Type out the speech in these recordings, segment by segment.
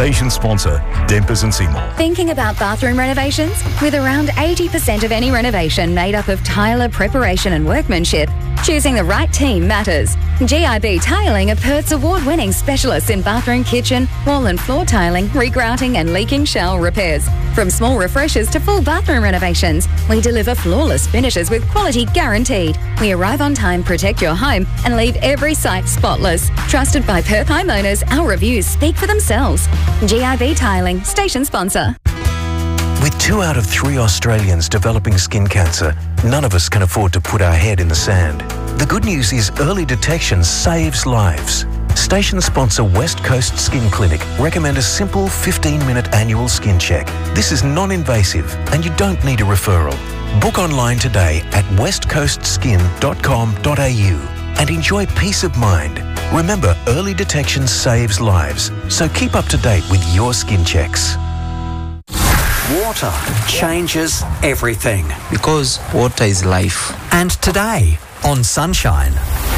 Station sponsor, Dempers and Seymour. Thinking about bathroom renovations? With around 80% of any renovation made up of tiler preparation and workmanship, choosing the right team matters. GIB Tiling are Perth's award-winning specialists in bathroom, kitchen, wall and floor tiling, regrouting and leaking shower repairs. From small refreshers to full bathroom renovations, we deliver flawless finishes with quality guaranteed. We arrive on time, protect your home and leave every site spotless. Trusted by Perth homeowners, our reviews speak for themselves. GIB Tiling, station sponsor. With 2 out of 3 Australians developing skin cancer, none of us can afford to put our head in the sand. The good news is early detection saves lives. Station sponsor West Coast Skin Clinic recommend a simple 15-minute annual skin check. This is non-invasive and you don't need a referral. Book online today at westcoastskin.com.au and enjoy peace of mind. Remember, early detection saves lives, so keep up to date with your skin checks. Water changes everything. Because water is life. And today, on Sunshine,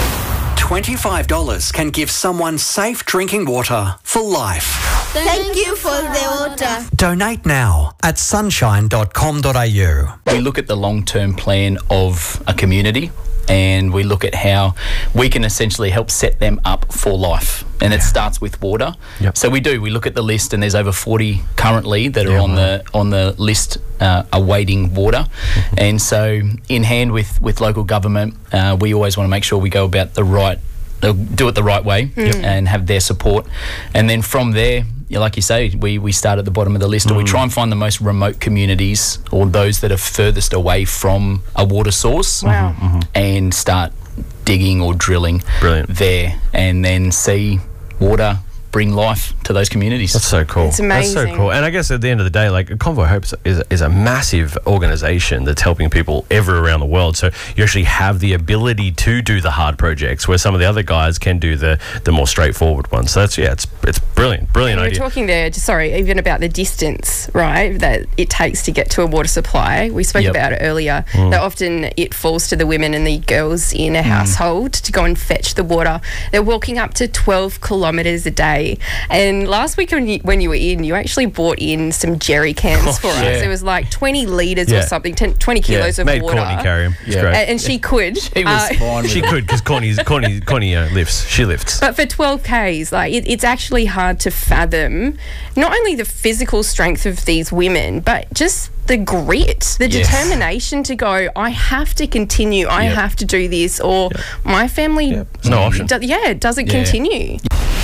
$25 can give someone safe drinking water for life. Thank you for the water. Donate now at sunshine.com.au. We look at the long-term plan of a community and we look at how we can essentially help set them up for life. And it starts with water. Yep. So we look at the list and there's over 40 currently that are on the list awaiting water. Mm-hmm. And so in hand with local government, we always want to make sure we go about do it the right way and have their support. And then from there, like you say, we start at the bottom of the list, or we try and find the most remote communities or those that are furthest away from a water source and start digging or drilling there, and then see water bring life to those communities. That's so cool. It's amazing. That's so cool. And I guess at the end of the day, like Convoy Hope is a massive organisation that's helping people everywhere around the world. So you actually have the ability to do the hard projects where some of the other guys can do the more straightforward ones. So that's it's brilliant idea. We're talking there, even about the distance, right, that it takes to get to a water supply. We spoke about it earlier. That often it falls to the women and the girls in a household to go and fetch the water. They're walking up to 12 kilometres a day. And last week when you were in, you actually brought in some jerry cans for us. It was like 20 litres or something, 20 kilos of made water. Courtney carry them. It's great. And she could. She was fine. She could, because Connie lifts. She lifts. But for 12 Ks, it's actually hard to fathom not only the physical strength of these women, but just the grit, the determination to go, I have to continue, I have to do this, or my family There's no option. Doesn't continue.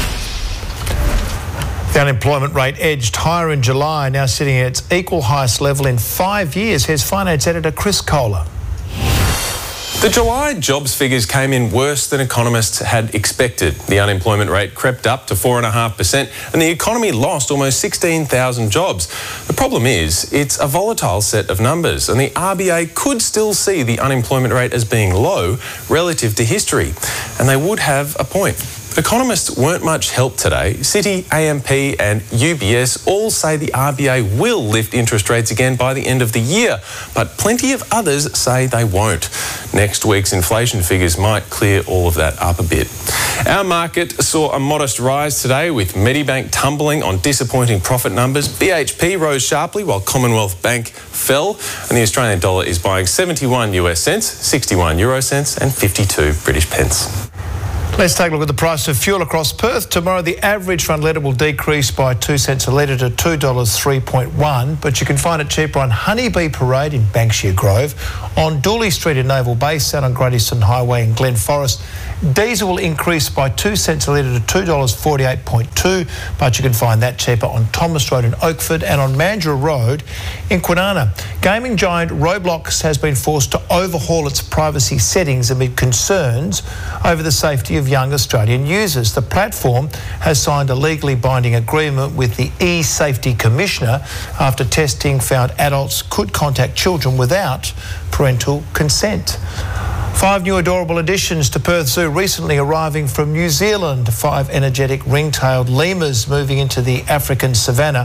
The unemployment rate edged higher in July, now sitting at its equal highest level in 5 years. Here's finance editor Chris Kohler. The July jobs figures came in worse than economists had expected. The unemployment rate crept up to 4.5% and the economy lost almost 16,000 jobs. The problem is it's a volatile set of numbers and the RBA could still see the unemployment rate as being low relative to history. And they would have a point. Economists weren't much help today. Citi, AMP and UBS all say the RBA will lift interest rates again by the end of the year, but plenty of others say they won't. Next week's inflation figures might clear all of that up a bit. Our market saw a modest rise today, with Medibank tumbling on disappointing profit numbers. BHP rose sharply while Commonwealth Bank fell, and the Australian dollar is buying 71 US cents, 61 euro cents and 52 British pence. Let's take a look at the price of fuel across Perth. Tomorrow, the average front litre will decrease by 2 cents a litre to $2.3.1, but you can find it cheaper on Honeybee Parade in Banksia Grove, on Dooley Street in Naval Base, and on Great Eastern Highway in Glen Forest. Diesel will increase by 2 cents a litre to $2.48.2, but you can find that cheaper on Thomas Road in Oakford and on Mandurah Road in Kwinana. Gaming giant Roblox has been forced to overhaul its privacy settings amid concerns over the safety of young Australian users. The platform has signed a legally binding agreement with the e-Safety Commissioner after testing found adults could contact children without parental consent. 5 new adorable additions to Perth Zoo recently arriving from New Zealand. 5 energetic ring-tailed lemurs moving into the African savannah.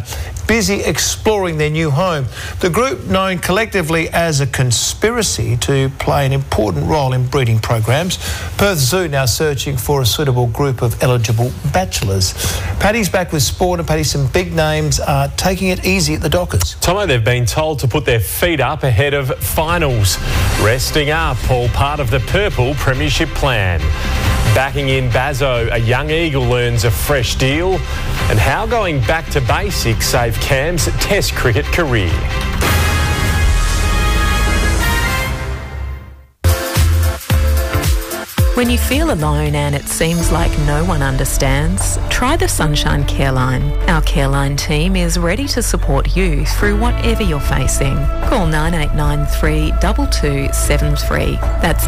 busy exploring their new home. The group, known collectively as a conspiracy to play an important role in breeding programs, Perth Zoo now searching for a suitable group of eligible bachelors. Paddy's back with sport, and Paddy, some big names are taking it easy at the Dockers. Tomo, they've been told to put their feet up ahead of finals. Resting up, all part of the Purple Premiership plan. Backing in Bazzo, a young Eagle earns a fresh deal, and how going back to basics saved Cam's Test cricket career. When you feel alone and it seems like no one understands, try the Sunshine Careline. Our Careline team is ready to support you through whatever you're facing. Call 9893 2273. That's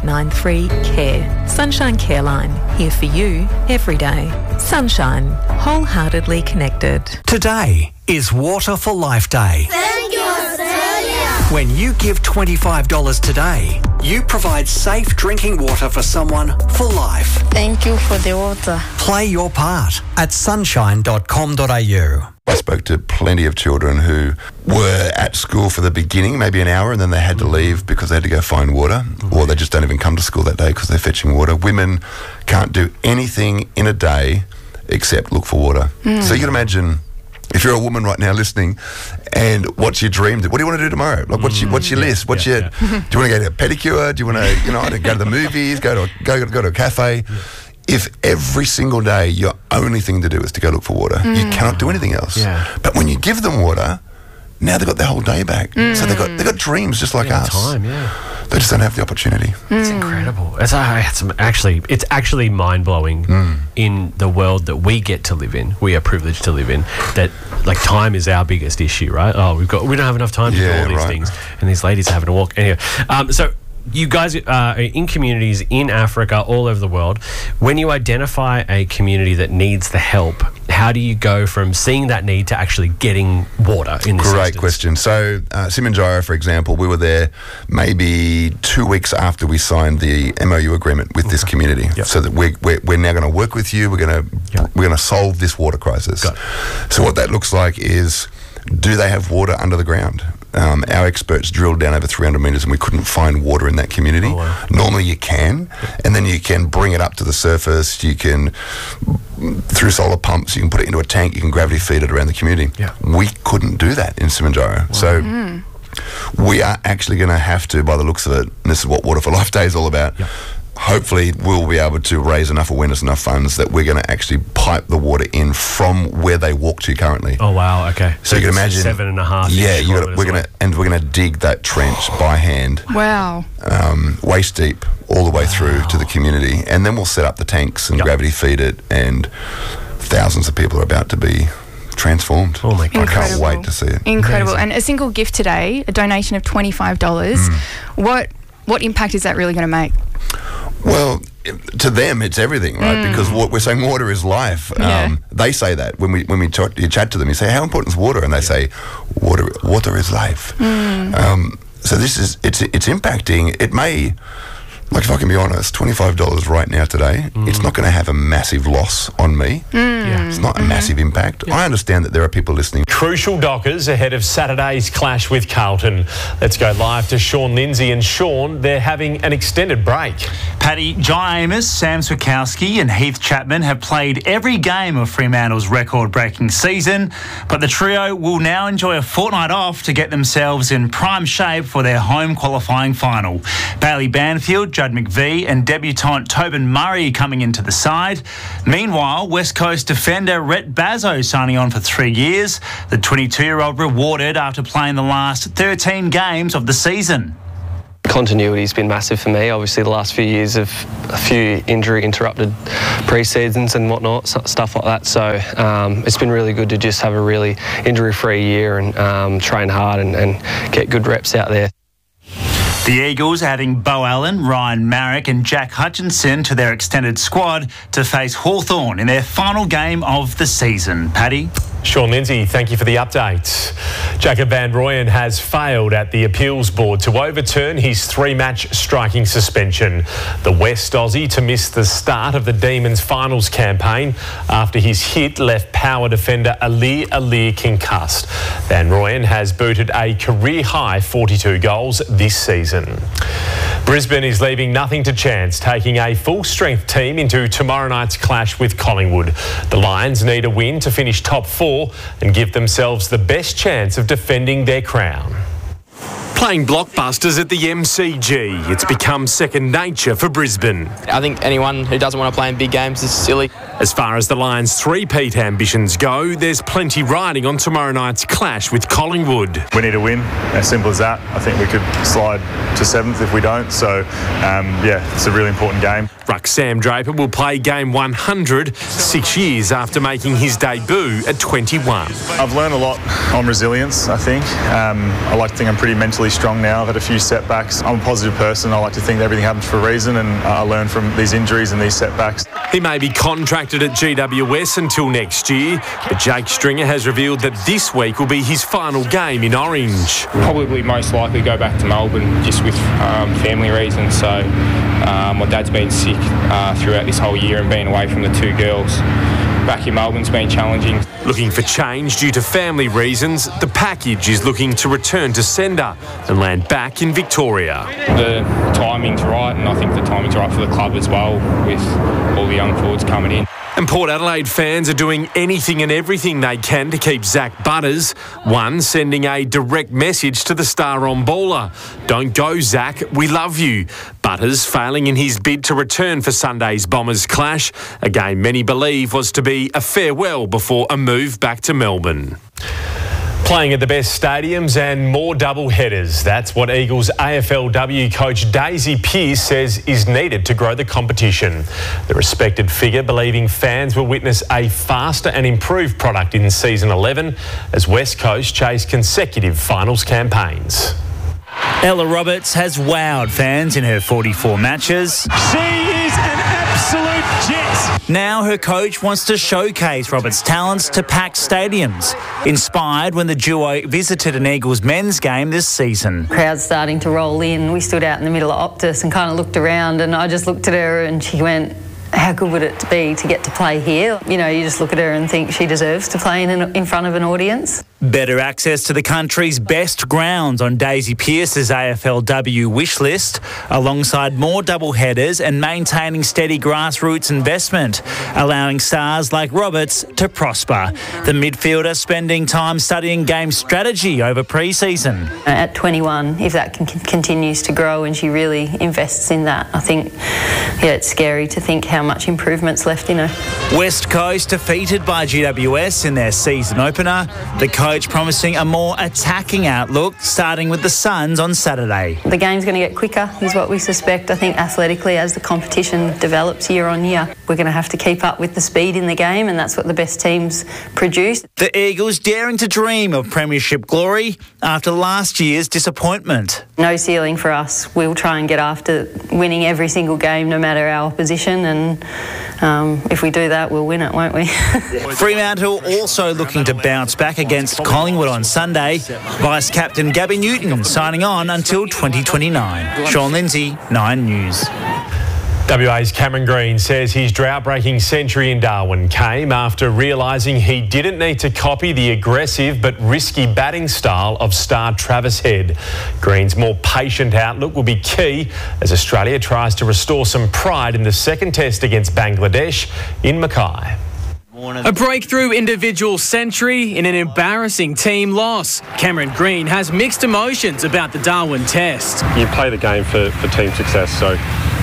9893-CARE. Sunshine Careline, here for you every day. Sunshine, wholeheartedly connected. Today is Water for Life Day. Thank you, Australia. When you give $25 today, you provide safe drinking water for someone for life. Thank you for the water. Play your part at sunshine.com.au. I spoke to plenty of children who were at school for the beginning, maybe an hour, and then they had to leave because they had to go find water, or they just don't even come to school that day because they're fetching water. Women can't do anything in a day except look for water. So you can imagine, if you're a woman right now listening, and what's your dream? What do you want to do tomorrow? Like, what's your list? What's your? Do you want to go to a pedicure? Do you want to, go to the movies? Go to a cafe? If every single day your only thing to do is to go look for water, you cannot do anything else. But when you give them water, now they've got their whole day back. So they've got dreams just like us. They just don't have the opportunity. It's incredible. It's actually mind-blowing in the world that we get to live in. We are privileged to live in. That, like, time is our biggest issue, right? Oh, we don't have enough time to do all these things, and these ladies are having to walk. Anyway, so you guys are in communities in Africa, all over the world. When you identify a community that needs the help, how do you go from seeing that need to actually getting water in this Great instance? question. So Simanjaro, for example, we were there maybe 2 weeks after we signed the MOU agreement with this community. So that we're now going to work with you. We're going to solve this water crisis. So what that looks like is, do they have water under the ground? Our experts drilled down over 300 metres and we couldn't find water in that community. Normally you can, and then you can bring it up to the surface. You can, through solar pumps, you can put it into a tank, you can gravity feed it around the community. We couldn't do that in Simanjaro. So we are actually going to have to, by the looks of it, and this is what Water for Life Day is all about, hopefully we'll be able to raise enough awareness, enough funds that we're going to actually pipe the water in from where they walk to currently. Oh wow! Okay, so you can imagine 7.5. Yeah, we're going to dig that trench by hand. Wow. Waist deep all the way through to the community, and then we'll set up the tanks and gravity feed it, and thousands of people are about to be transformed. Oh my God! I can't wait to see it. Incredible. And a single gift today, a donation of $25. What impact is that really going to make? Well, to them, it's everything, right? Because what we're saying, water is life. They say that when you chat to them, you say, "How important is water?" And they say, "Water is life." So this is it's impacting. It may, like, if I can be honest, $25 right now today, it's not going to have a massive loss on me. It's not a massive impact. I understand that there are people listening. Crucial Dockers ahead of Saturday's clash with Carlton. Let's go live to Sean Lindsay. And Sean, they're having an extended break. Paddy, John Amos, Sam Swikowski and Heath Chapman have played every game of Fremantle's record-breaking season, but the trio will now enjoy a fortnight off to get themselves in prime shape for their home qualifying final. Bailey Banfield, Judd McVie and debutant Tobin Murray coming into the side. Meanwhile, West Coast defender Rhett Bazzo signing on for 3 years. The 22-year-old rewarded after playing the last 13 games of the season. Continuity has been massive for me. Obviously, the last few years of a few injury-interrupted pre-seasons and whatnot, stuff like that. So it's been really good to just have a really injury-free year and train hard and get good reps out there. The Eagles adding Bo Allen, Ryan Marrick and Jack Hutchinson to their extended squad to face Hawthorn in their final game of the season. Paddy? Sean Lindsay, thank you for the update. Jacob van Rooyen has failed at the appeals board to overturn his 3-match striking suspension. The West Aussie to miss the start of the Demons finals campaign after his hit left power defender Aliir concussed. Van Rooyen has booted a career-high 42 goals this season. Brisbane is leaving nothing to chance, taking a full-strength team into tomorrow night's clash with Collingwood. The Lions need a win to finish top 4 and give themselves the best chance of defending their crown. Playing blockbusters at the MCG, it's become second nature for Brisbane. I think anyone who doesn't want to play in big games is silly. As far as the Lions' three-peat ambitions go, there's plenty riding on tomorrow night's clash with Collingwood. We need a win, as simple as that. I think we could slide to 7th if we don't, so yeah, it's a really important game. Ruck Sam Draper will play game 100 6 years after making his debut at 21. I've learned a lot on resilience, I think. I like to think I'm pretty mentally strong now. I've had a few setbacks. I'm a positive person. I like to think that everything happens for a reason, and I learn from these injuries and these setbacks. He may be contracted at GWS until next year, but Jake Stringer has revealed that this week will be his final game in Orange. Probably most likely go back to Melbourne just with family reasons. So my dad's been sick throughout this whole year, and being away from the 2 girls back in Melbourne's been challenging. Looking for change due to family reasons, the package is looking to return to sender and land back in Victoria. The timing's right, and I think the timing's right for the club as well, with all the young forwards coming in. And Port Adelaide fans are doing anything and everything they can to keep Zach Butters. One sending a direct message to the star-on bowler. Don't go, Zach, we love you. Butters failing in his bid to return for Sunday's Bombers clash, a game many believe was to be a farewell before a move back to Melbourne. Playing at the best stadiums and more double headers. That's what Eagles AFLW coach Daisy Pearce says is needed to grow the competition. The respected figure believing fans will witness a faster and improved product in season 11 as West Coast chase consecutive finals campaigns. Ella Roberts has wowed fans in her 44 matches. She is an absolute jet. Now her coach wants to showcase Roberts' talents to packed stadiums, inspired when the duo visited an Eagles men's game this season. Crowd's starting to roll in. We stood out in the middle of Optus and kind of looked around, and I just looked at her and she went, how good would it be to get to play here? You know, you just look at her and think she deserves to play in front of an audience. Better access to the country's best grounds on Daisy Pearce's AFLW wish list, alongside more double headers and maintaining steady grassroots investment, allowing stars like Roberts to prosper. The midfielder spending time studying game strategy over pre-season. At 21, if that continues to grow and she really invests in that, I think, yeah, it's scary to think how much improvement's left in her. West Coast defeated by GWS in their season opener. The coach promising a more attacking outlook, starting with the Suns on Saturday. The game's going to get quicker, is what we suspect. I think athletically, as the competition develops year on year, we're going to have to keep up with the speed in the game, and that's what the best teams produce. The Eagles daring to dream of premiership glory after last year's disappointment. No ceiling for us. We'll try and get after winning every single game, no matter our opposition, and if we do that, we'll win it, won't we? Fremantle also looking to bounce back against Collingwood on Sunday. Vice-Captain Gabby Newton signing on until 2029. Sean Lindsay, 9 News. WA's Cameron Green says his drought-breaking century in Darwin came after realising he didn't need to copy the aggressive but risky batting style of star Travis Head. Green's more patient outlook will be key as Australia tries to restore some pride in the second test against Bangladesh in Mackay. A breakthrough individual century in an embarrassing team loss. Cameron Green has mixed emotions about the Darwin test. You play the game for team success, so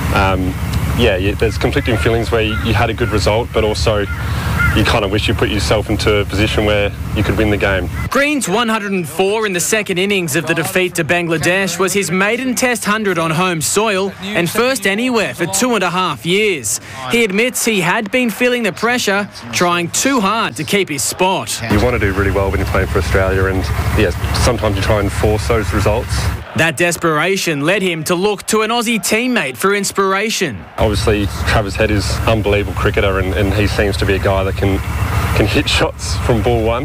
there's conflicting feelings where you had a good result, but also you kind of wish you put yourself into a position where you could win the game. Green's 104 in the second innings of the defeat to Bangladesh was his maiden Test 100 on home soil and first anywhere for 2.5 years. He admits he had been feeling the pressure, trying too hard to keep his spot. You want to do really well when you're playing for Australia, and sometimes you try and force those results. That desperation led him to look to an Aussie teammate for inspiration. Obviously, Travis Head is an unbelievable cricketer, and he seems to be a guy that can hit shots from ball one.